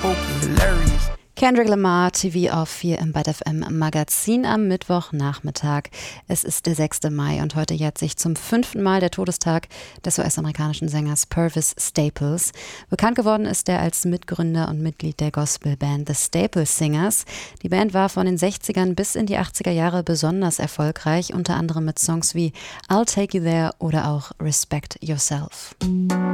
hilarious. Kendrick Lamar, TV auf 4 im Byte FM Magazin am Mittwochnachmittag. Es ist der 6. Mai und heute jährt sich zum 5. Mal der Todestag des US-amerikanischen Sängers Pervis Staples. Bekannt geworden ist er als Mitgründer und Mitglied der Gospelband The Staples Singers. Die Band war von den 60ern bis in die 80er Jahre besonders erfolgreich, unter anderem mit Songs wie I'll Take You There oder auch Respect Yourself.